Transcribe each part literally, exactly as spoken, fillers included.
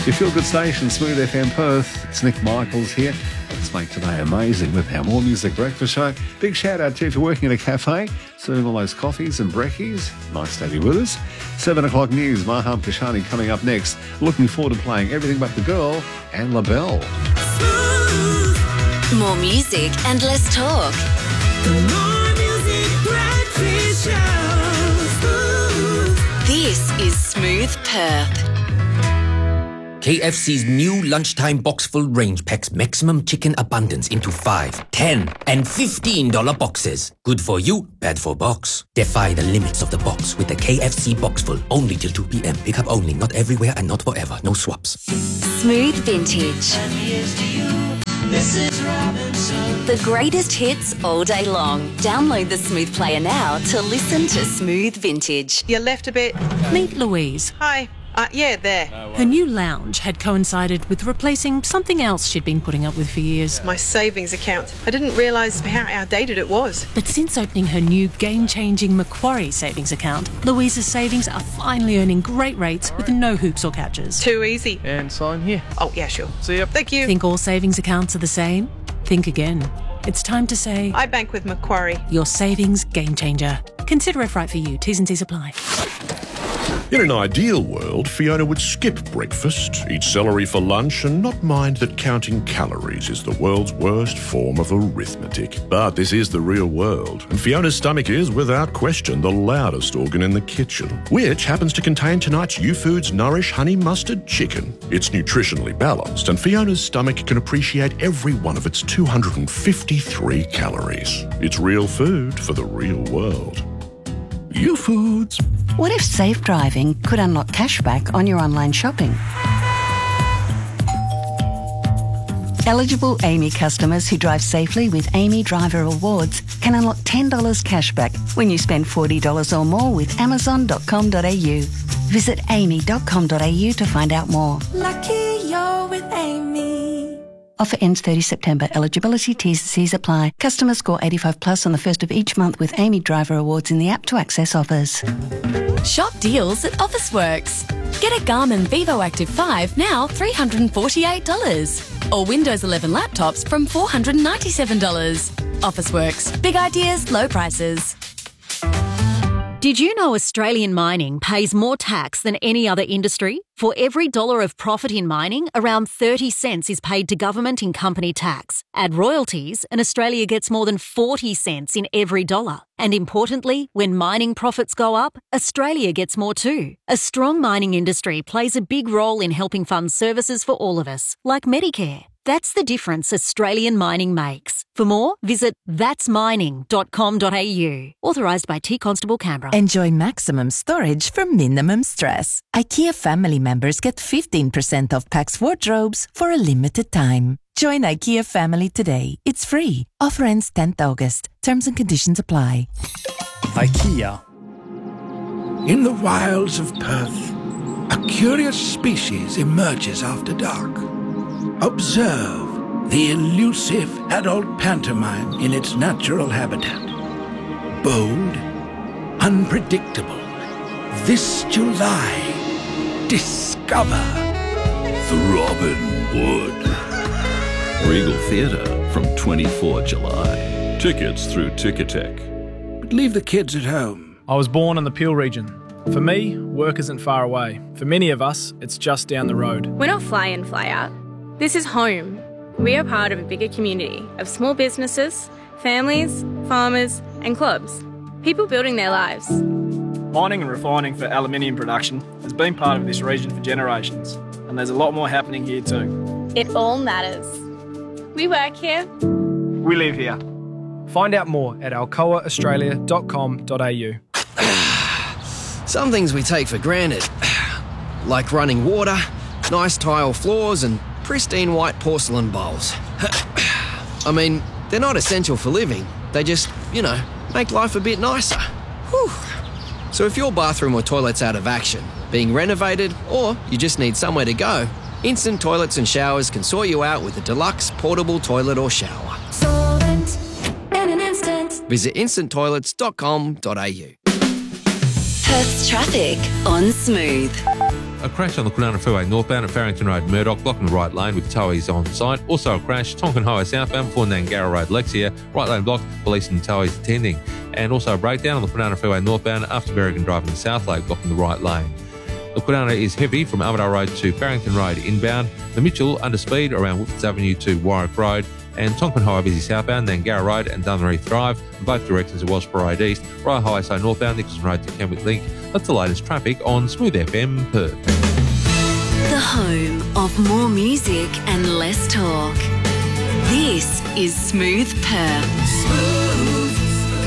Your Feel Good Station, Smooth F M Perth. It's Nick Michaels here. Let's make today amazing with our More Music Breakfast Show. Big shout out to you if you're working at a cafe, serving all those coffees and brekkies. Nice to have you with us. Seven o'clock news, Maham Kashani coming up next. Looking forward to playing Everything But the Girl and La Belle. More music and less talk. The More Music Breakfast Show. This is Smooth Perth. K F C's new lunchtime box-full range packs maximum chicken abundance into five, ten, and fifteen dollar boxes. Good for you, bad for box. Defy the limits of the box with the K F C box-full only till two p.m. Pick up only, not everywhere and not forever. No swaps. Smooth Vintage. This is Robinson. The greatest hits all day long. Download the Smooth Player now to listen to Smooth Vintage. You left a bit. Meet Louise. Hi. Uh, yeah, there. Her new lounge had coincided with replacing something else she'd been putting up with for years. My savings account. I didn't realise how outdated it was. But since opening her new game-changing Macquarie savings account, Louise's savings are finally earning great rates with no hoops or catches. Too easy. And sign here. Oh, yeah, sure. See ya. Thank you. Think all savings accounts are the same? Think again. It's time to say... I bank with Macquarie. Your savings game changer. Consider if right for you. T's and C's apply. In an ideal world, Fiona would skip breakfast, eat celery for lunch, and not mind that counting calories is the world's worst form of arithmetic. But this is the real world, and Fiona's stomach is, without question, the loudest organ in the kitchen, which happens to contain tonight's YouFoods Nourish Honey Mustard Chicken. It's nutritionally balanced, and Fiona's stomach can appreciate every one of its two hundred fifty-three calories. It's real food for the real world. YouFoods. What if safe driving could unlock cashback on your online shopping? Eligible Amy customers who drive safely with Amy Driver Awards can unlock ten dollars cashback when you spend forty dollars or more with amazon dot com dot a u. Visit amy dot com dot a u to find out more. Lucky you're with Amy. Offer ends thirtieth September. Eligibility T's and C's apply. Customers score eighty-five plus on the first of each month with Amy Driver Awards in the app to access offers. Shop deals at Officeworks. Get a Garmin Vivo Active five now three hundred forty-eight dollars. Or Windows eleven laptops from four hundred ninety-seven dollars. Officeworks. Big ideas, low prices. Did you know Australian mining pays more tax than any other industry? For every dollar of profit in mining, around thirty cents is paid to government in company tax. Add royalties, and Australia gets more than forty cents in every dollar. And importantly, when mining profits go up, Australia gets more too. A strong mining industry plays a big role in helping fund services for all of us, like Medicare. That's the difference Australian mining makes. For more, visit thats mining dot com dot a u. Authorised by T Constable Canberra. Enjoy maximum storage for minimum stress. IKEA family members get fifteen percent off Pax wardrobes for a limited time. Join IKEA family today. It's free. Offer ends tenth August. Terms and conditions apply. IKEA. In the wilds of Perth, a curious species emerges after dark. Observe the elusive adult pantomime in its natural habitat. Bold, unpredictable. This July, discover Throbbing Wood. Regal Theatre from twenty-fourth July. Tickets through Ticketek. But leave the kids at home. I was born in the Peel region. For me, work isn't far away. For many of us, it's just down the road. We're not fly in, fly out. This is home. We are part of a bigger community of small businesses, families, farmers and clubs. People building their lives. Mining and refining for aluminium production has been part of this region for generations, and there's a lot more happening here too. It all matters. We work here. We live here. Find out more at alcoa australia dot com dot a u. Some things we take for granted, like running water, nice tile floors and pristine white porcelain bowls. I mean, they're not essential for living. They just, you know, make life a bit nicer. Whew. So if your bathroom or toilet's out of action, being renovated, or you just need somewhere to go, Instant Toilets and Showers can sort you out with a deluxe portable toilet or shower. Solvent in an instant. Visit instant toilets dot com dot a u. Perth's traffic on Smooth. a crash on the Kwinana Freeway northbound at Farrington Road, Murdoch, blocking the right lane with towies on site. Also a crash, Tonkin Highway southbound before Nangara Road, Lexia, right lane blocked, police and towies attending. And also a breakdown on the Kwinana Freeway northbound after Berrigan Drive in the South Lake, blocking the right lane. The Kwinana is heavy from Armadale Road to Farrington Road inbound. The Mitchell under speed around Whitfords Avenue to Warwick Road. And Tonkin Highway busy southbound, Nangara Road and Dunleary Drive. In both directions it was Parade East. Royal Highway so northbound, Nicholson Road to Kenwick Link. That's the latest traffic on Smooth F M Perth. The home of more music and less talk. This is Smooth Perth. Smooth.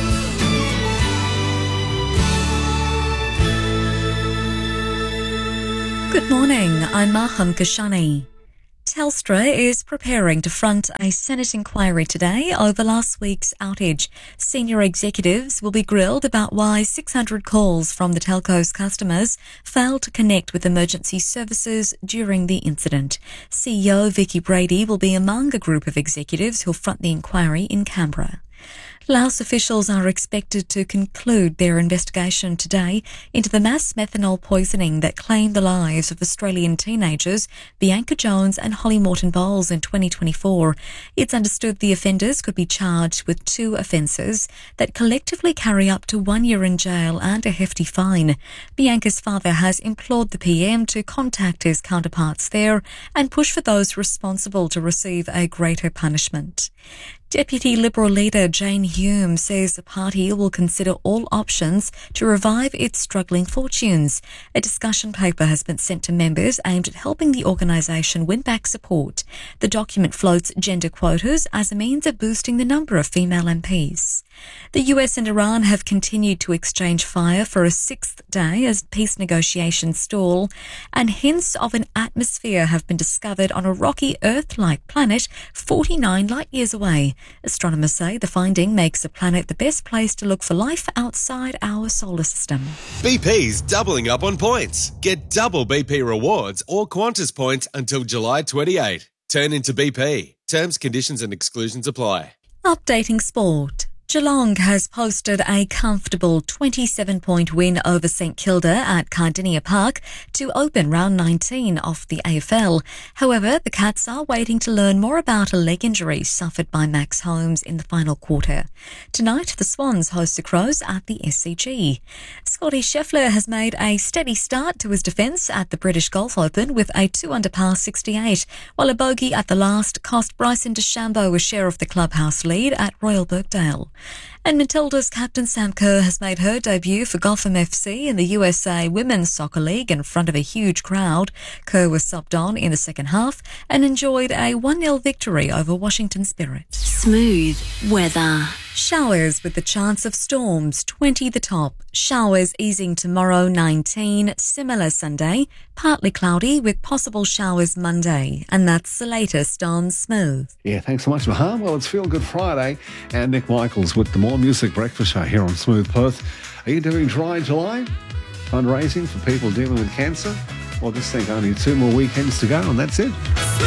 Good morning, I'm Maham Kashani. Telstra is preparing to front a Senate inquiry today over last week's outage. Senior executives will be grilled about why six hundred calls from the telco's customers failed to connect with emergency services during the incident. C E O Vicky Brady will be among a group of executives who'll front the inquiry in Canberra. Laos officials are expected to conclude their investigation today into the mass methanol poisoning that claimed the lives of Australian teenagers Bianca Jones and Holly Morton Bowles in twenty twenty-four. It's understood the offenders could be charged with two offences that collectively carry up to one year in jail and a hefty fine. Bianca's father has implored the P M to contact his counterparts there and push for those responsible to receive a greater punishment. Deputy Liberal leader Jane Hume says the party will consider all options to revive its struggling fortunes. A discussion paper has been sent to members aimed at helping the organisation win back support. The document floats gender quotas as a means of boosting the number of female M Ps. The U S and Iran have continued to exchange fire for a sixth day as peace negotiations stall, and hints of an atmosphere have been discovered on a rocky Earth-like planet forty-nine light-years away. Astronomers say the finding makes the planet the best place to look for life outside our solar system. B P's doubling up on points. Get double B P rewards or Qantas points until July twenty-eighth. Turn into B P. Terms, conditions and exclusions apply. Updating sport. Geelong has posted a comfortable twenty-seven point win over St Kilda at Cardinia Park to open round nineteen of the A F L. However, the Cats are waiting to learn more about a leg injury suffered by Max Holmes in the final quarter. Tonight, the Swans host the Crows at the S C G. Scotty Scheffler has made a steady start to his defence at the British Golf Open with a two under par sixty-eight, while a bogey at the last cost Bryson DeChambeau a share of the clubhouse lead at Royal Birkdale. And Matilda's captain Sam Kerr has made her debut for Gotham F C in the U S A Women's Soccer League in front of a huge crowd. Kerr was subbed on in the second half and enjoyed a one nil victory over Washington Spirit. Smooth weather. Showers with the chance of storms, twenty the top. Showers easing tomorrow, nineteen. Similar Sunday, partly cloudy with possible showers Monday. And that's the latest on Smooth. Yeah, thanks so much, Maham. Well, it's Feel Good Friday, and Nick Michaels with the More Music Breakfast Show here on Smooth Perth. Are you doing Dry July? Fundraising for people dealing with cancer? Well, just think only two more weekends to go, and that's it.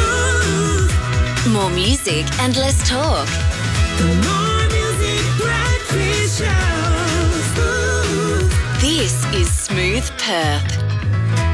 More music and less talk. More music breakfast show. This is Smooth Perth.